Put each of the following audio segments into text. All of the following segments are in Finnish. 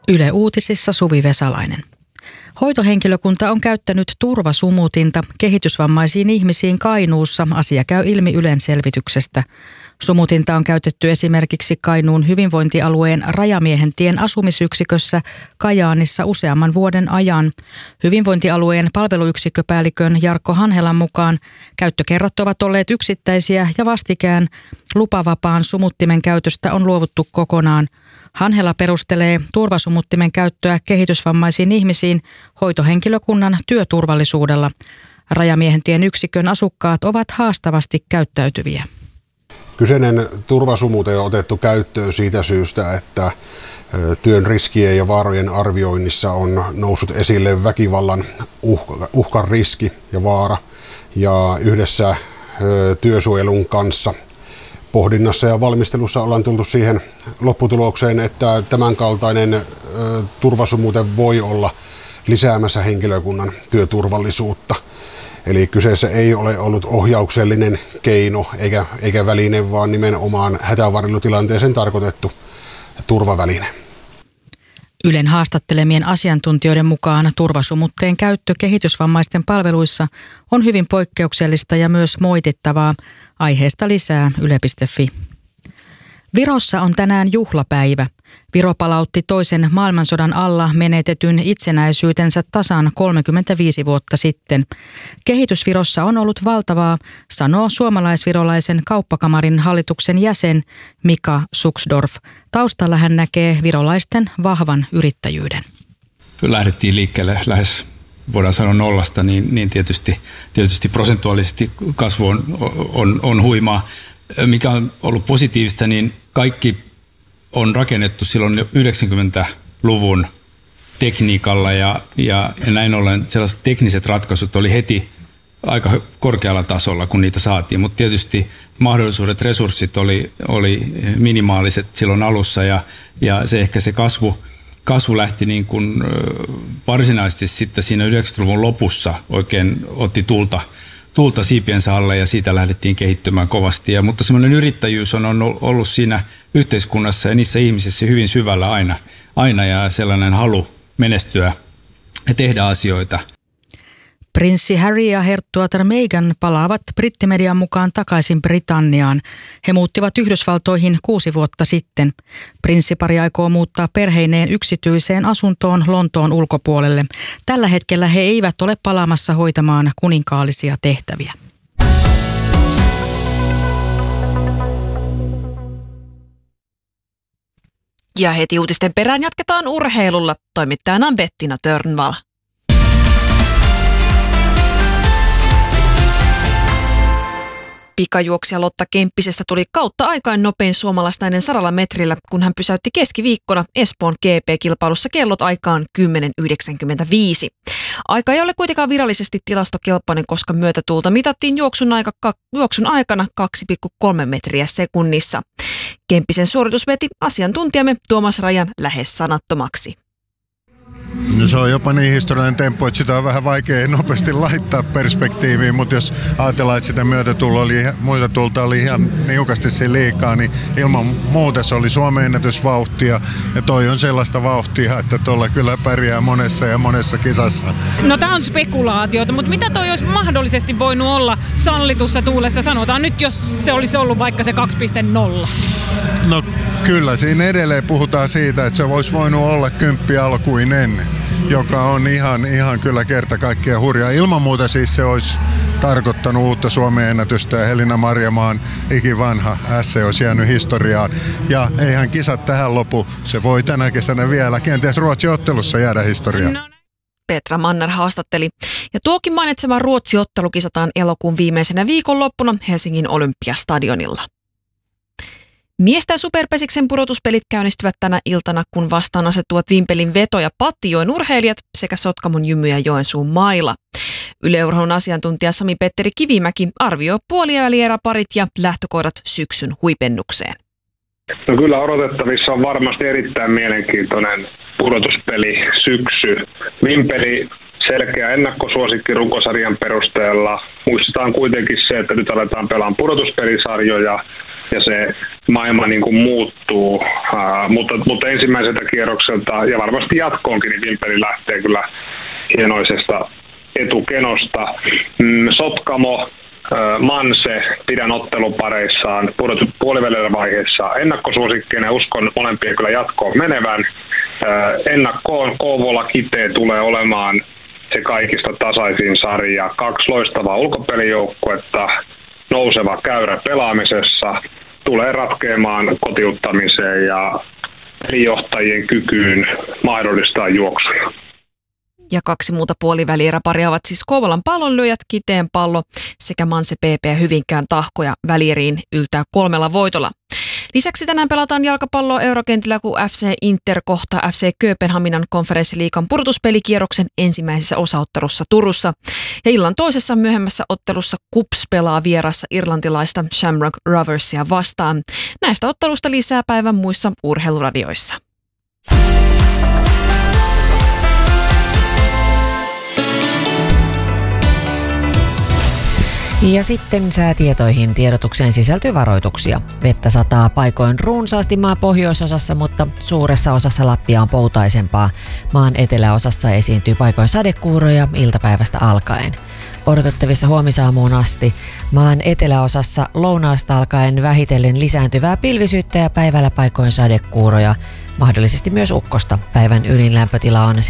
Yle Uutisissa Suvi Vesalainen. Hoitohenkilökunta on käyttänyt turvasumutinta kehitysvammaisiin ihmisiin Kainuussa. Asia käy ilmi Ylen selvityksestä. Sumutinta on käytetty esimerkiksi Kainuun hyvinvointialueen Rajamiehentien asumisyksikössä Kajaanissa useamman vuoden ajan. Hyvinvointialueen palveluyksikköpäällikön Jarkko Hanhelan mukaan käyttökerrat ovat olleet yksittäisiä ja vastikään lupavapaan sumuttimen käytöstä on luovuttu kokonaan. Hanhela perustelee turvasumuttimen käyttöä kehitysvammaisiin ihmisiin hoitohenkilökunnan työturvallisuudella. Rajamiehentien yksikön asukkaat ovat haastavasti käyttäytyviä. Kyseinen turvasumute on otettu käyttöön siitä syystä, että työn riskien ja vaarojen arvioinnissa on noussut esille väkivallan uhkan riski ja vaara. Ja yhdessä työsuojelun kanssa pohdinnassa ja valmistelussa ollaan tultu siihen lopputulokseen, että tämänkaltainen turvasumute voi olla lisäämässä henkilökunnan työturvallisuutta. Eli kyseessä ei ole ollut ohjauksellinen keino eikä väline, vaan nimenomaan hätävarjelutilanteeseen tarkoitettu turvaväline. Ylen haastattelemien asiantuntijoiden mukaan turvasumutteen käyttö kehitysvammaisten palveluissa on hyvin poikkeuksellista ja myös moitittavaa. Aiheesta lisää yle.fi. Virossa on tänään juhlapäivä. Viro palautti toisen maailmansodan alla menetetyn itsenäisyytensä tasan 35 vuotta sitten. Kehitys Virossa on ollut valtavaa, sanoo suomalaisvirolaisen kauppakamarin hallituksen jäsen Mika Suksdorf. Taustalla hän näkee virolaisten vahvan yrittäjyyden. Lähdettiin liikkeelle lähes, voidaan sanoa nollasta, niin tietysti prosentuaalisesti kasvu on huimaa. Mikä on ollut positiivista, niin kaikki on rakennettu silloin 90-luvun tekniikalla ja näin ollen sellaiset tekniset ratkaisut oli heti aika korkealla tasolla, kun niitä saatiin, mutta tietysti mahdollisuudet, resurssit oli minimaaliset silloin alussa ja se ehkä se kasvu lähti niin kuin varsinaisesti sitten siinä 90-luvun lopussa oikein otti tuulta siipiensä alle ja siitä lähdettiin kehittymään kovasti. Mutta semmoinen yrittäjyys on ollut siinä yhteiskunnassa ja niissä ihmisissä hyvin syvällä aina ja sellainen halu menestyä ja tehdä asioita. Prinssi Harry ja herttuatar Meghan palaavat brittimedian mukaan takaisin Britanniaan. He muuttivat Yhdysvaltoihin 6 vuotta sitten. Prinssipari aikoo muuttaa perheineen yksityiseen asuntoon Lontoon ulkopuolelle. Tällä hetkellä he eivät ole palaamassa hoitamaan kuninkaallisia tehtäviä. Ja heti uutisten perään jatketaan urheilulla. Toimittajana on Bettina Törnvall. Pikajuoksija Lotta Kemppisestä tuli kautta aikain nopein suomalaisnainen 100 metrillä, kun hän pysäytti keskiviikkona Espoon GP-kilpailussa kellot aikaan 10.95. Aika ei ole kuitenkaan virallisesti tilastokelpoinen, koska myötätuulta mitattiin juoksun aikana 2,3 metriä sekunnissa. Kemppisen suoritus veti asiantuntijamme Tuomas Rajan lähes sanattomaksi. No se on jopa niin historiallinen temppu, että sitä on vähän vaikea nopeasti laittaa perspektiiviin, mutta jos ajatellaan, että sitä myötätuulta oli ihan niukasti siinä liikaa, niin ilman muuta se oli Suomen ennätysvauhtia ja toi on sellaista vauhtia, että tuolla kyllä pärjää monessa kisassa. No tää on spekulaatiota, mutta mitä toi olisi mahdollisesti voinut olla sallitussa tuulessa? Sanotaan nyt, jos se olisi ollut vaikka se 2.0. No kyllä, siinä edelleen puhutaan siitä, että se olisi voinut olla 10 alkuinen, joka on ihan kyllä kerta kaikkiaan hurjaa. Ilman muuta siis se olisi tarkoittanut uutta Suomen ennätystä ja Helena Marjamaan ikivanha S olisi jäänyt historiaan. Ja eihän kisat tähän lopu, se voi tänä kesänä vielä kenties Ruotsin ottelussa jäädä historiaan. Petra Manner haastatteli. Ja tuokin mainitsema Ruotsi-ottelu kisataan elokuun viimeisenä viikonloppuna Helsingin Olympiastadionilla. Miesten superpesiksen pudotuspelit käynnistyvät tänä iltana, kun vastaan asettuvat Vimpelin Veto ja Pattijoen urheilijat sekä Sotkamon Jymy ja Joensuun Maila. Yle Urheilun asiantuntija Sami-Petteri Kivimäki arvioi puolivälieräparit ja lähtökohdat syksyn huipennukseen. No kyllä odotettavissa on varmasti erittäin mielenkiintoinen pudotuspeli syksy. Vimpeli selkeä ennakkosuosikki runkosarjan perusteella. Muistetaan kuitenkin se, että nyt aletaan pelaamaan pudotuspelisarjoja. ja se maailma niin kuin muuttuu, mutta ensimmäiseltä kierrokselta ja varmasti jatkoonkin, niin Vimpeli lähtee kyllä hienoisesta etukenosta. Sotkamo, Manse pidän ottelupareissaan puolivälierä-vaiheessa ennakkosuosikkeina, uskon molempia kyllä jatkoon menevän. Ennakkoon Kouvola Kitee tulee olemaan se kaikista tasaisin sarja. 2 loistavaa ulkopelijoukkuetta, nouseva käyrä pelaamisessa, tulee ratkeamaan kotiuttamiseen ja pelijohtajien kykyyn mahdollistaa juoksuja. Ja 2 muuta puolivälieräparia ovat siis Kouvolan Pallonlyöjät, Kiteen Pallo sekä Manse PP ja Hyvinkään Tahko, ja välieriin yltää 3 voitolla. Lisäksi tänään pelataan jalkapalloa eurokentillä, kun FC Inter kohtaa FC Kööpenhaminan konferenssiliigan pudotuspelikierroksen ensimmäisessä osaottelussa Turussa. Ja illan toisessa myöhemmässä ottelussa KuPS pelaa vierassa irlantilaista Shamrock Roversia vastaan. Näistä ottelusta lisää päivän muissa urheiluradioissa. Ja sitten säätietoihin. Tiedotukseen sisältyy varoituksia. Vettä sataa paikoin runsaasti maan pohjoisosassa, mutta suuressa osassa Lappia on poutaisempaa. Maan eteläosassa esiintyy paikoin sadekuuroja iltapäivästä alkaen. Odotettavissa huomisaamuun asti maan eteläosassa lounaasta alkaen vähitellen lisääntyvää pilvisyyttä ja päivällä paikoin sadekuuroja. Mahdollisesti myös ukkosta. Päivän ylin lämpötila on 17-21,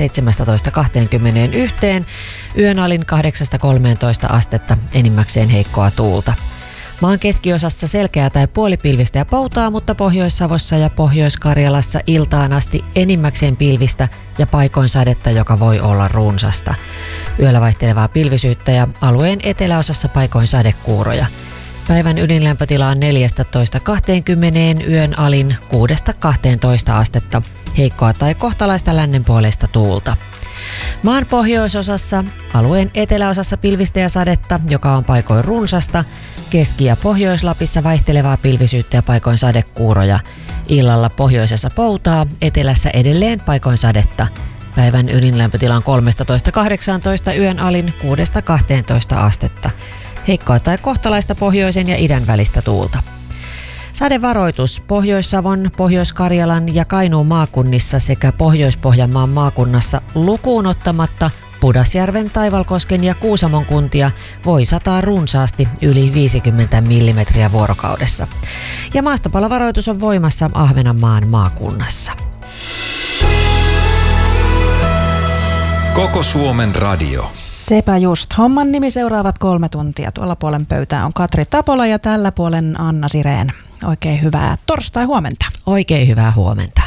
yön alin 8-13 astetta, enimmäkseen heikkoa tuulta. Maan keskiosassa selkeää tai puolipilvistä ja poutaa, mutta Pohjois-Savossa ja Pohjois-Karjalassa iltaan asti enimmäkseen pilvistä ja paikoin sadetta, joka voi olla runsasta. Yöllä vaihtelevaa pilvisyyttä ja alueen eteläosassa paikoin sadekuuroja. Päivän ydinlämpötila on 14-20, yön alin 6-12 astetta, heikkoa tai kohtalaista lännenpuoleista tuulta. Maan pohjoisosassa, alueen eteläosassa pilvistä ja sadetta, joka on paikoin runsasta, Keski- ja Pohjois-Lapissa vaihtelevaa pilvisyyttä ja paikoin sadekuuroja. Illalla pohjoisessa poutaa, etelässä edelleen paikoin sadetta. Päivän ydinlämpötila on 13-18, yön alin 6-12 astetta. Heikkoa tai kohtalaista pohjoisen ja idän välistä tuulta. Sadevaroitus Pohjois-Savon, Pohjois-Karjalan ja Kainuun maakunnissa sekä Pohjois-Pohjanmaan maakunnassa lukuun ottamatta Pudasjärven, Taivalkosken ja Kuusamon kuntia voi sataa runsaasti yli 50 millimetriä vuorokaudessa. Ja maastopalovaroitus on voimassa Ahvenanmaan maakunnassa. Koko Suomen radio. Sepä just. Homman nimi seuraavat 3 tuntia. Tuolla puolen pöytää on Katri Tapola ja tällä puolen Anna Sireen. Oikein hyvää torstai-huomenta. Oikein hyvää huomenta.